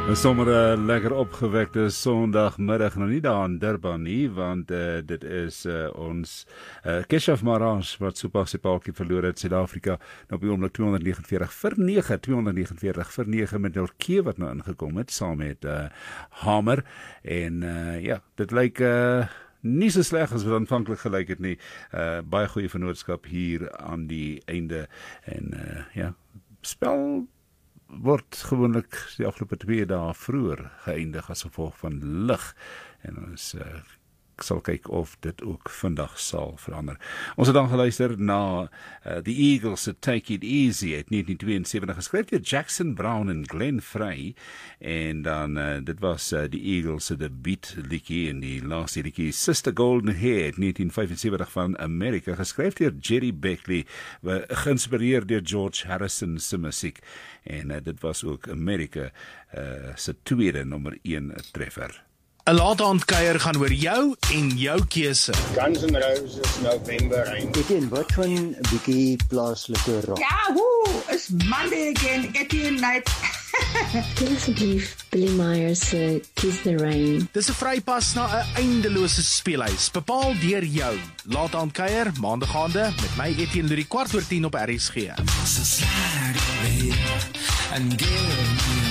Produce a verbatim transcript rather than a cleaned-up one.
'n sommer 'n lekker opgewekte Sondagmiddag, nou nie daar in Durban nie, want uh, dit is uh, ons uh, Keshav Maharaj wat sopas sy paaltjie verloor het, Suid-Afrika, nou op die oomblik tweehonderd negenenveertig vir nege, tweehonderd negenenveertig vir nege met Norke wat nou ingekom het, saam met uh, Hamer, en uh, ja, dit lyk uh, nie so sleg as wat aanvanklik gelyk het nie, uh, baie goeie vennootskap hier aan die einde, en uh, ja, spel word gewoonlik die afgelope twee dae vroeër geëindig as gevolg van lig, en ons uh, sal kyk of dit ook vandag sal verander. Ons het dan geluister na uh, The Eagles se Take It Easy uit negentien tweeënsewentig, geskryf deur Jackson Brown en Glenn Frey, en dan uh, dit was uh, The Eagles se debuut liedjie, en die laaste liedjie Sister Golden Hair negentien vyfensewentig van Amerika, geskryf deur Jerry Beckley, geïnspireer deur George Harrison se musiek, en uh, dit was ook Amerika uh, se tweede nommer een treffer. 'n Laat-aandkuier gaan oor jou en jou keuse. Guns N' Roses, November Rain. Etienne, wat van 'n bietjie plaaslike rock? Ja, woe, it's Monday again, Etienne night. Speel asseblief Billy Myers se Kiss the Rain. Dis 'n vrypas na 'n eindelose speelhuis, bepaal deur jou. Laat-aandkuier, maandegaande, met my Etienne Lurie, kwart oor tien op R S G. So slide away and give me